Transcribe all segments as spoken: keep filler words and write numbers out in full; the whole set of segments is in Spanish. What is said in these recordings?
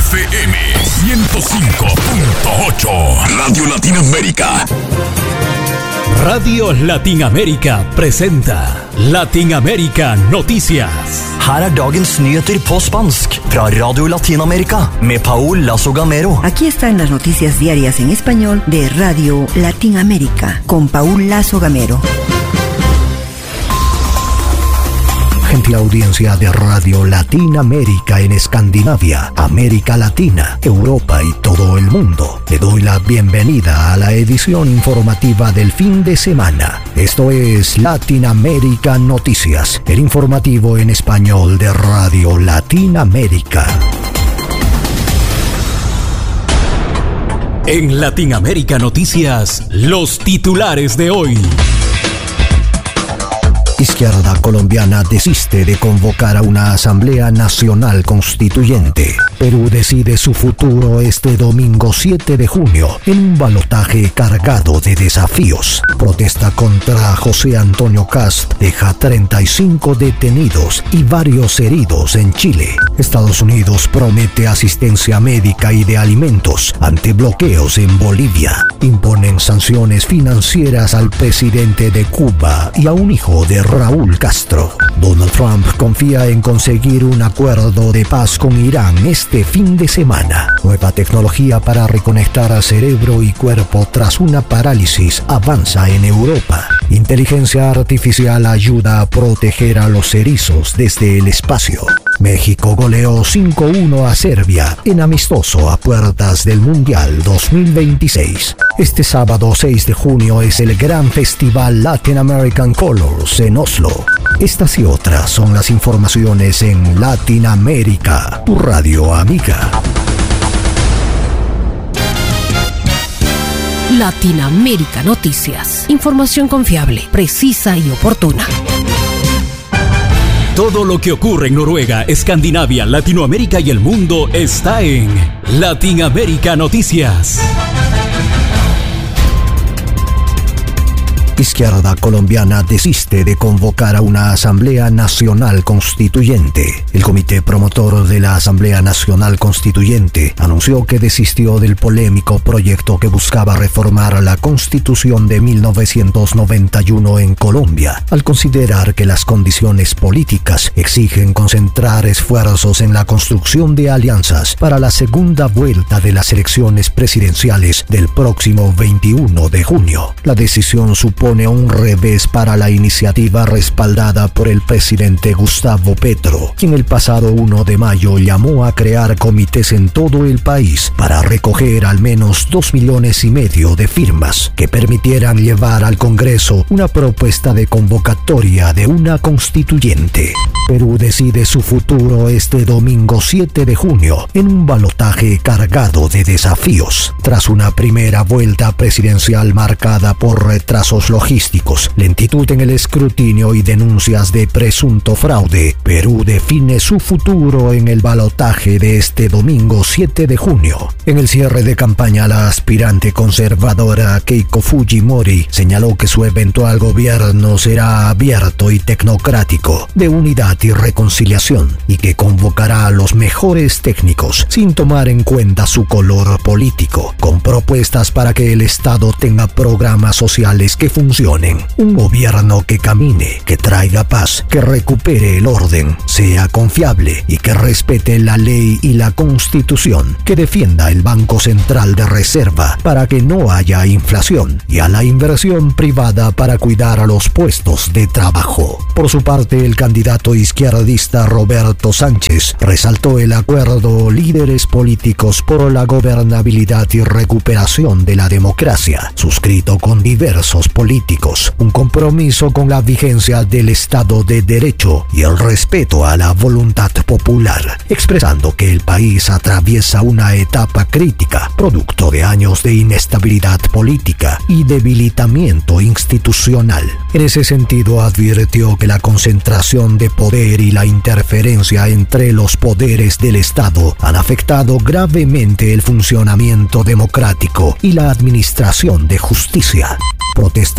F M ciento cinco punto ocho. Radio Latinoamérica. Radio Latinoamérica presenta Latinoamérica Noticias. Her er dagens nyheter på spansk fra Radio Latinoamérica med Paul Lazo Gamero. Aquí están las noticias diarias en español de Radio Latinoamérica con Paul Lazo Gamero. Gentil audiencia de Radio Latinoamérica en Escandinavia, América Latina, Europa y todo el mundo. Le doy la bienvenida a la edición informativa del fin de semana. Esto es Latinoamérica Noticias, el informativo en español de Radio Latinoamérica. En Latinoamérica Noticias, los titulares de hoy. Izquierda colombiana desiste de convocar a una Asamblea Nacional Constituyente. Perú decide su futuro este domingo siete de junio en un balotaje cargado de desafíos. Protesta contra José Antonio Kast deja treinta y cinco detenidos y varios heridos en Chile. Estados Unidos promete asistencia médica y de alimentos ante bloqueos en Bolivia. Imponen sanciones financieras al presidente de Cuba y a un hijo de Raúl Castro. Donald Trump confía en conseguir un acuerdo de paz con Irán este fin de semana. Nueva tecnología para reconectar cerebro y cuerpo tras una parálisis avanza en Europa. Inteligencia artificial ayuda a proteger a los erizos desde el espacio. México goleó cinco uno a Serbia en amistoso a puertas del Mundial dos mil veintiséis. Este sábado seis de junio es el gran festival Latin American Colors en Oslo. Estas y otras son las informaciones en Latinoamérica, tu radio amiga. Latinoamérica Noticias. Información confiable, precisa y oportuna. Todo lo que ocurre en Noruega, Escandinavia, Latinoamérica y el mundo está en Latinoamérica Noticias. Izquierda colombiana desiste de convocar a una Asamblea Nacional Constituyente. El comité promotor de la Asamblea Nacional Constituyente anunció que desistió del polémico proyecto que buscaba reformar la Constitución de mil novecientos noventa y uno en Colombia, al considerar que las condiciones políticas exigen concentrar esfuerzos en la construcción de alianzas para la segunda vuelta de las elecciones presidenciales del próximo veintiuno de junio. La decisión supone un revés para la iniciativa respaldada por el presidente Gustavo Petro, quien el pasado uno de mayo llamó a crear comités en todo el país para recoger al menos dos millones y medio de firmas que permitieran llevar al Congreso una propuesta de convocatoria de una constituyente. Perú decide su futuro este domingo siete de junio en un balotaje cargado de desafíos. Tras una primera vuelta presidencial marcada por retrasos logísticos, lentitud en el escrutinio y denuncias de presunto fraude, Perú define su futuro en el balotaje de este domingo siete de junio. En el cierre de campaña, la aspirante conservadora Keiko Fujimori señaló que su eventual gobierno será abierto y tecnocrático, de unidad y reconciliación, y que convocará a los mejores técnicos sin tomar en cuenta su color político, con propuestas para que el Estado tenga programas sociales que funcionen, un gobierno que camine, que traiga paz, que recupere el orden, sea confiable y que respete la ley y la Constitución, que defienda el Banco Central de Reserva para que no haya inflación y a la inversión privada para cuidar a los puestos de trabajo. Por su parte, el candidato izquierdista Roberto Sánchez resaltó el acuerdo Líderes Políticos por la Gobernabilidad y Recuperación de la Democracia, suscrito con diversos políticos, un compromiso con la vigencia del Estado de Derecho y el respeto a la voluntad popular, expresando que el país atraviesa una etapa crítica, producto de años de inestabilidad política y debilitamiento institucional. En ese sentido, advirtió que la concentración de poder y la interferencia entre los poderes del Estado han afectado gravemente el funcionamiento democrático y la administración de justicia. Protesta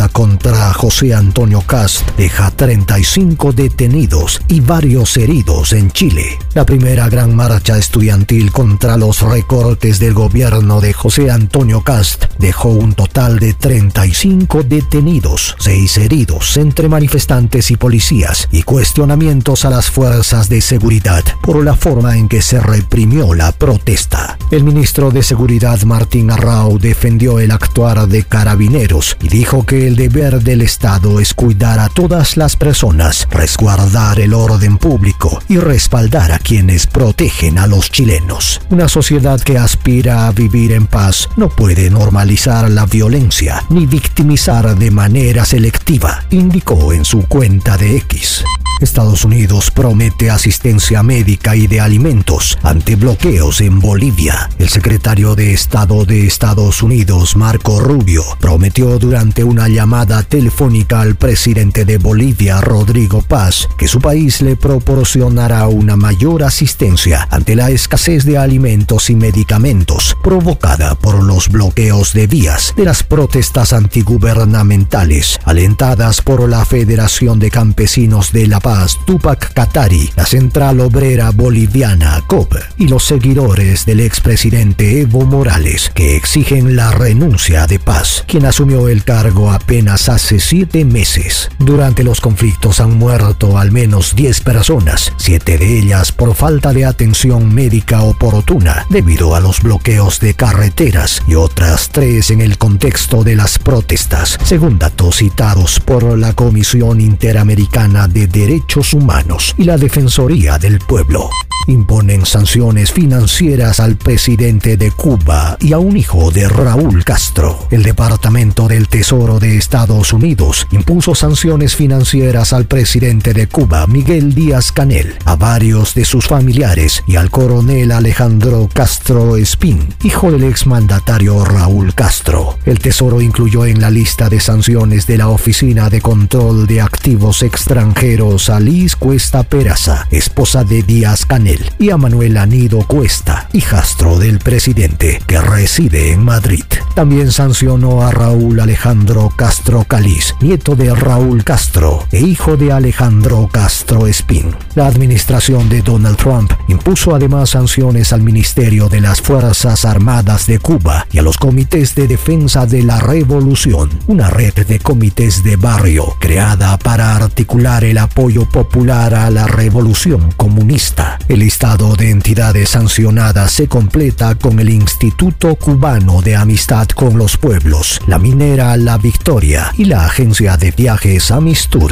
contra José Antonio Kast deja treinta y cinco detenidos y varios heridos en Chile. La primera gran marcha estudiantil contra los recortes del gobierno de José Antonio Kast dejó un total de treinta y cinco detenidos, seis heridos entre manifestantes y policías y cuestionamientos a las fuerzas de seguridad por la forma en que se reprimió la protesta. El ministro de Seguridad Martín Arrau defendió el actuar de carabineros y dijo que el deber del Estado es cuidar a todas las personas, resguardar el orden público y respaldar a quienes protegen a los chilenos. Una sociedad que aspira a vivir en paz no puede normalizar la violencia ni victimizar de manera selectiva, indicó en su cuenta de X. Estados Unidos promete asistencia médica y de alimentos ante bloqueos en Bolivia. El secretario de Estado de Estados Unidos, Marco Rubio, prometió durante una llamada telefónica al presidente de Bolivia, Rodrigo Paz, que su país le proporcionará una mayor asistencia ante la escasez de alimentos y medicamentos provocada por los bloqueos de vías de las protestas antigubernamentales alentadas por la Federación de Campesinos de La Paz, Tupac Katari, la Central Obrera Boliviana, C O B, y los seguidores del expresidente Evo Morales, que exigen la renuncia de Paz, quien asumió el cargo apenas hace siete meses. Durante los conflictos han muerto al menos diez personas, siete de ellas por falta de atención médica oportuna debido a los bloqueos de carreteras y otras tres en el contexto de las protestas, según datos citados por la Comisión Interamericana de Derechos Humanos y la Defensoría del Pueblo. Imponen sanciones financieras al presidente de Cuba y a un hijo de Raúl Castro. El Departamento del Tesoro de Estados Unidos impuso sanciones financieras al presidente de Cuba, Miguel Díaz-Canel, a varios de sus familiares y al coronel Alejandro Castro Espín, hijo del exmandatario Raúl Castro. El Tesoro incluyó en la lista de sanciones de la Oficina de Control de Activos Extranjeros a Liz Cuesta Peraza, esposa de Díaz-Canel, y a Manuel Anido Cuesta, hijastro del presidente, que reside en Madrid. También sancionó a Raúl Alejandro Castro Caliz, nieto de Raúl Castro e hijo de Alejandro Castro Espín. La administración de Donald Trump impuso además sanciones al Ministerio de las Fuerzas Armadas de Cuba y a los Comités de Defensa de la Revolución, una red de comités de barrio creada para articular el apoyo popular a la revolución comunista. El listado de entidades sancionadas se completa con el Instituto Cubano de Amistad con los Pueblos, la minera La Victoria y la agencia de viajes Amistur.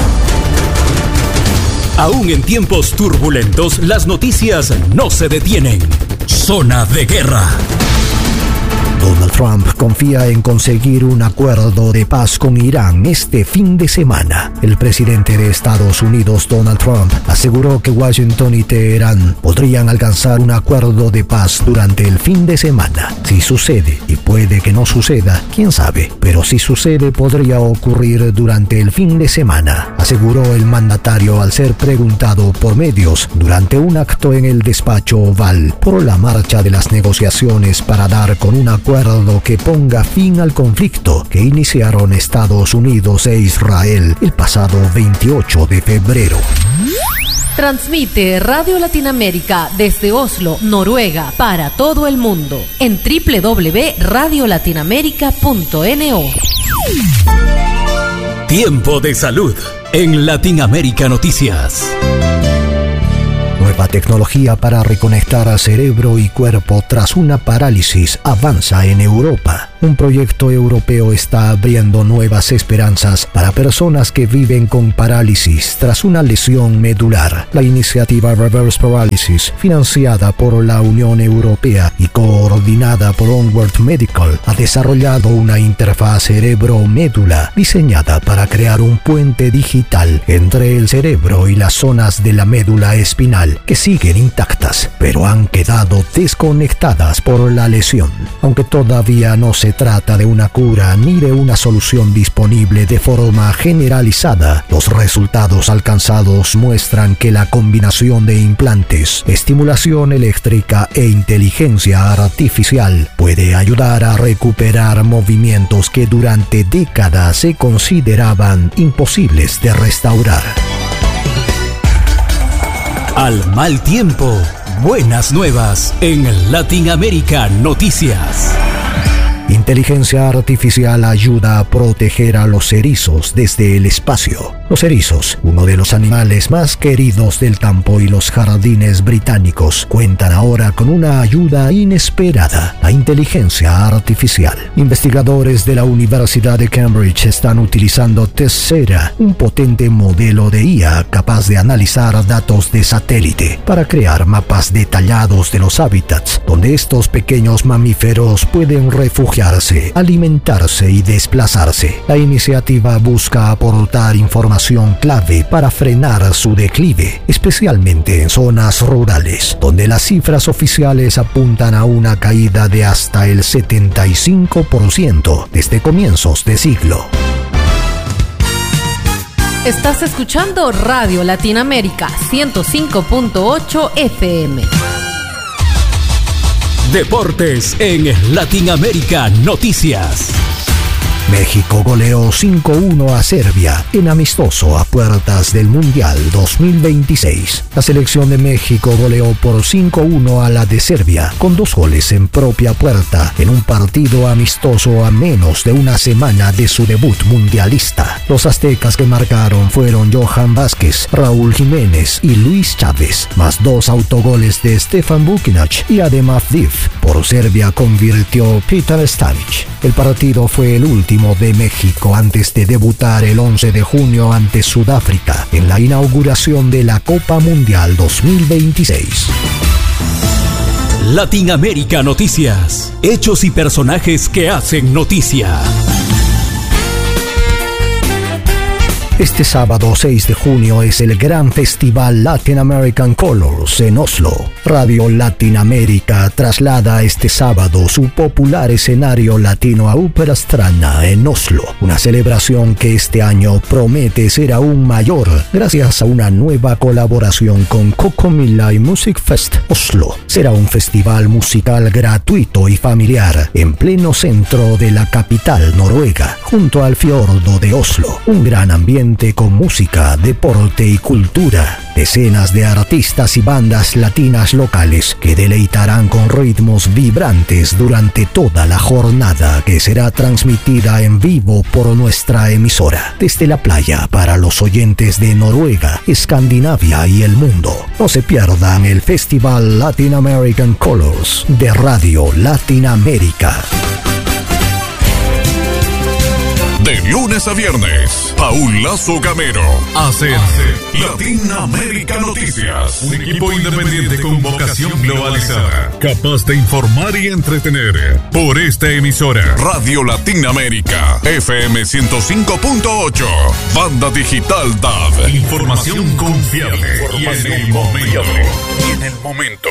Aún en tiempos turbulentos, las noticias no se detienen. Zona de guerra. Donald Trump confía en conseguir un acuerdo de paz con Irán este fin de semana. El presidente de Estados Unidos, Donald Trump, aseguró que Washington y Teherán podrían alcanzar un acuerdo de paz durante el fin de semana. Si sucede, y puede que no suceda, quién sabe, pero si sucede podría ocurrir durante el fin de semana, aseguró el mandatario al ser preguntado por medios durante un acto en el despacho Oval por la marcha de las negociaciones para dar con un acuerdo que ponga fin al conflicto que iniciaron Estados Unidos e Israel el pasado veintiocho de febrero. Transmite Radio Latinoamérica desde Oslo, Noruega, para todo el mundo en doble u doble u doble u punto radio latinoamérica punto no. Tiempo de salud en Latinoamérica Noticias. Nueva tecnología para reconectar a cerebro y cuerpo tras una parálisis avanza en Europa. Un proyecto europeo está abriendo nuevas esperanzas para personas que viven con parálisis tras una lesión medular. La iniciativa Reverse Paralysis, financiada por la Unión Europea y coordinada por Onward Medical, ha desarrollado una interfaz cerebro-médula diseñada para crear un puente digital entre el cerebro y las zonas de la médula espinal que siguen intactas, pero han quedado desconectadas por la lesión. Aunque todavía no se se trata de una cura ni de una solución disponible de forma generalizada, los resultados alcanzados muestran que la combinación de implantes, estimulación eléctrica e inteligencia artificial puede ayudar a recuperar movimientos que durante décadas se consideraban imposibles de restaurar. Al mal tiempo, buenas nuevas en Latinoamérica Noticias. Inteligencia artificial ayuda a proteger a los erizos desde el espacio. Los erizos, uno de los animales más queridos del campo y los jardines británicos, cuentan ahora con una ayuda inesperada: la inteligencia artificial. Investigadores de la Universidad de Cambridge están utilizando Tessera, un potente modelo de I A capaz de analizar datos de satélite para crear mapas detallados de los hábitats donde estos pequeños mamíferos pueden refugiarse, alimentarse y desplazarse. La iniciativa busca aportar información clave para frenar su declive, especialmente en zonas rurales, donde las cifras oficiales apuntan a una caída de hasta el setenta y cinco por ciento desde comienzos de siglo. Estás escuchando Radio Latinoamérica ciento cinco punto ocho F M. Deportes en Latinoamérica Noticias. México goleó cinco uno a Serbia en amistoso a puertas del Mundial dos mil veintiséis. La selección de México goleó por cinco uno a la de Serbia, con dos goles en propia puerta, en un partido amistoso a menos de una semana de su debut mundialista. Los aztecas que marcaron fueron Johan Vázquez, Raúl Jiménez y Luis Chávez, más dos autogoles de Stefan Bukinac y Adem Avdiv. Por Serbia convirtió Petar Stanic. El partido fue el último de México antes de debutar el once de junio ante Sudáfrica en la inauguración de la Copa Mundial dos mil veintiséis. Latinoamérica Noticias. Hechos y personajes que hacen noticia. Este sábado seis de junio es el gran festival Latin American Colors en Oslo. Radio Latinoamérica traslada este sábado su popular escenario latino a Ópera Strana en Oslo, una celebración que este año promete ser aún mayor gracias a una nueva colaboración con Cocomilla y Music Fest Oslo. Será un festival musical gratuito y familiar en pleno centro de la capital noruega, junto al fiordo de Oslo. Un gran ambiente con música, deporte y cultura. Decenas de artistas y bandas latinas locales que deleitarán con ritmos vibrantes durante toda la jornada, que será transmitida en vivo por nuestra emisora desde la playa para los oyentes de Noruega, Escandinavia y el mundo. No se pierdan el Festival Latin American Colors de Radio Latinoamérica. De lunes a viernes, Paul Lazo Gamero hace Latinoamérica Noticias. Un equipo independiente con vocación globalizada, capaz de informar y entretener. Por esta emisora, Radio Latinoamérica, F M ciento cinco punto ocho, banda digital D A B. Información confiable y en el momento. Y en el momento.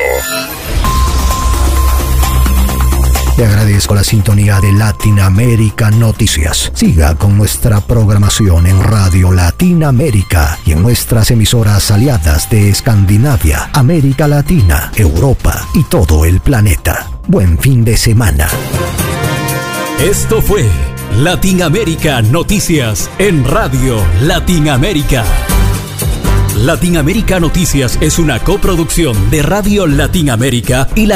Le agradezco la sintonía de Latinoamérica Noticias. Siga con nuestra programación en Radio Latinoamérica y en nuestras emisoras aliadas de Escandinavia, América Latina, Europa y todo el planeta. Buen fin de semana. Esto fue Latinoamérica Noticias en Radio Latinoamérica. Latinoamérica Noticias es una coproducción de Radio Latinoamérica y la